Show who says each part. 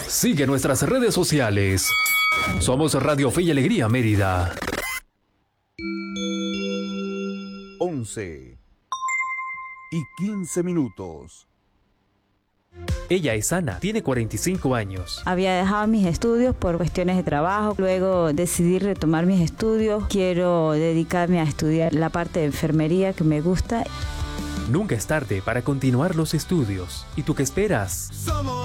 Speaker 1: Sigue nuestras redes sociales. Somos Radio Fe y Alegría Mérida.
Speaker 2: 11:15.
Speaker 1: Ella es Ana, tiene 45 años.
Speaker 3: Había dejado mis estudios por cuestiones de trabajo, luego decidí retomar mis estudios. Quiero dedicarme a estudiar la parte de enfermería que me gusta.
Speaker 1: Nunca es tarde para continuar los estudios. ¿Y tú qué esperas?